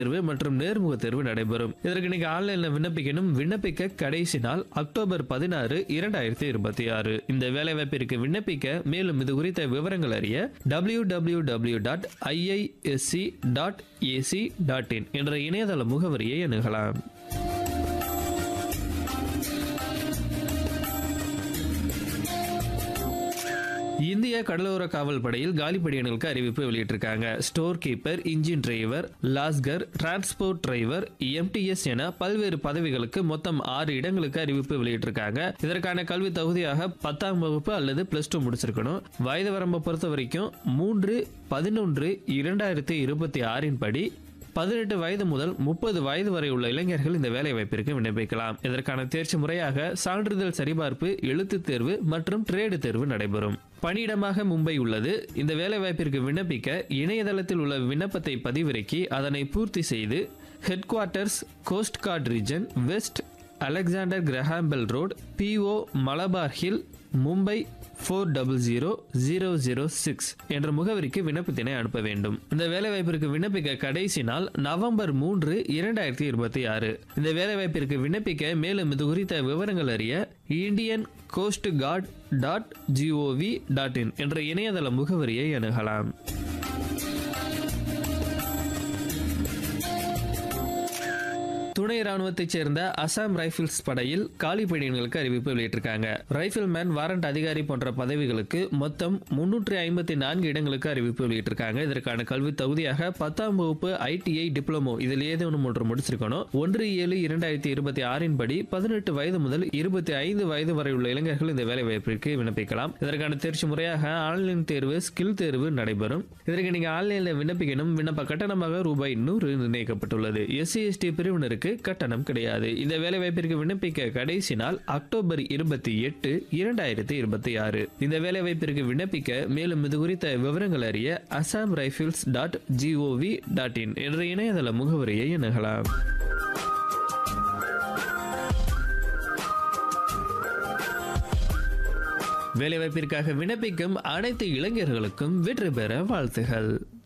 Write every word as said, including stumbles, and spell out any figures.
தேர்வு மற்றும் நேர்முக தேர்வு நடைபெறும். இதற்கு நீங்க ஆன்லைன்ல விண்ணப்பிக்கணும். விண்ணப்பிக்க கடைசி நாள் அக்டோபர் பதினாறு இரண்டாயிரத்தி இருபத்தி ஆறு. இந்த வேலைவாய்ப்பிற்கு விண்ணப்பிக்க மேலும் இது குறித்த விவரங்கள் அறிய W W W dot I I S C dot A C dot in என்ற இணையதள முகவரியை அணுகலாம். இந்திய கடலோர காவல் படையில் காலி பணியிடங்களுக்கு அறிவிப்பு வெளியிட்டிருக்காங்க. Store keeper, engine driver, Lasker, transport driver, MTS என பல்வேறு பதவிகளுக்கு மொத்தம் ஆறு இடங்களுக்கு அறிவிப்பு வெளியிட்டிருக்காங்க. இதற்கான கல்வி தகுதியாக பத்தாம் வகுப்பு அல்லது பிளஸ் டூ முடிச்சிருக்கணும். வயது வரம்பை பொறுத்த வரைக்கும் மூன்று பதினொன்று இரண்டாயிரத்தி இருபத்தி ஆறின் படி பதினெட்டு வயது முதல் முப்பது வயது வரை உள்ள இளைஞர்கள் இந்த வேலை வாய்ப்பிற்கு விண்ணப்பிக்கலாம். இதற்கான தேர்ச்சி முறையாக சான்றிதழ் சரிபார்ப்பு, எழுத்து தேர்வு மற்றும் ட்ரேடு தேர்வு நடைபெறும். பணியிடமாக மும்பை உள்ளது. இந்த வேலை வாய்ப்பிற்கு விண்ணப்பிக்க இணையதளத்தில் உள்ள விண்ணப்பத்தை பதிவிறக்கி அதனை பூர்த்தி செய்து head quarters, cost card region, west Alexander Graham Bell road, PO Malabar hill, Mumbai four double zero zero zero six என்ற முகவரிக்கு விண்ணப்பத்தினை அனுப்ப வேண்டும். இந்த வேலைவாய்ப்பிற்கு விண்ணப்பிக்க கடைசி நாள் நவம்பர் மூன்று இரண்டாயிரத்தி இருபத்தி ஆறு. இந்த வேலைவாய்ப்பிற்கு விண்ணப்பிக்க மேலும் இது குறித்த விவரங்கள் அறிய Indian cost card dot gov dot in என்ற இணையதள முகவரியை அணுகலாம். துணை ராணுவத்தைச் சேர்ந்த அசாம் ரைபிள்ஸ் படையில் காலி பணியிடங்களுக்கு அறிவிப்பு வெளியிட்டிருக்காங்க. ரைபிள்மேன், வாரண்ட் அதிகாரி போன்ற பதவிகளுக்கு மொத்தம் முன்னூற்றி ஐம்பத்தி நான்கு இடங்களுக்கு அறிவிப்பு வெளியிட்டிருக்காங்க. இதற்கான கல்வி தகுதியாக பத்தாம் வகுப்பு, ஐடிஐ, டிப்ளமோ இதில் ஏதேனும் ஒன்று முடிச்சிருக்கணும். ஒன்று ஏழு இரண்டாயிரத்தி இருபத்தி ஆறின் படி பதினெட்டு வயது முதல் இருபத்தி ஐந்து வயது வரை உள்ள இளைஞர்கள் இந்த வேலை வாய்ப்பிற்கு விண்ணப்பிக்கலாம். இதற்கான தேர்ச்சி முறையாக ஆன்லைன் தேர்வு, ஸ்கில் தேர்வு நடைபெறும். இதற்கு நீங்க ஆன்லைன்ல விண்ணப்பிக்கணும். விண்ணப்ப கட்டணமாக ரூபாய் நூறு நிர்ணயிக்கப்பட்டுள்ளது. எஸ்சி எஸ்டி பிரிவினருக்கு கட்டணம் கிடையாது. இந்த வேலை வாய்ப்பிற்கு விண்ணப்பிக்க கடைசி நாள் அக்டோபர் இருபத்தி எட்டு இரண்டாயிரத்தி இருபத்தி ஆறு. இந்த வேலை வாய்ப்பிற்கு விண்ணப்பிக்க மேலும் இது குறித்த விவரங்கள் அறிய Assam Rifles dot gov dot in என்ற இணையதள முகவரியை அணுகலாம். வேலைவாய்ப்பிற்காக விண்ணப்பிக்கும் அனைத்து இளைஞர்களுக்கும் வெற்றி பெற வாழ்த்துகள்.